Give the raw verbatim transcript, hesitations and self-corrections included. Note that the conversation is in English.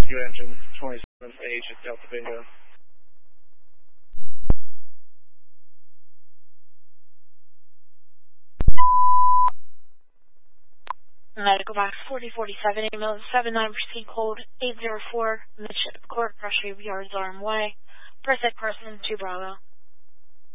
Rescue Engine twenty-seven, Agent Delta Bingo. Medical box forty forty-seven, email seven nine, proceed code eight zero four, midship court, pressure yards arm way, protect person two Bravo.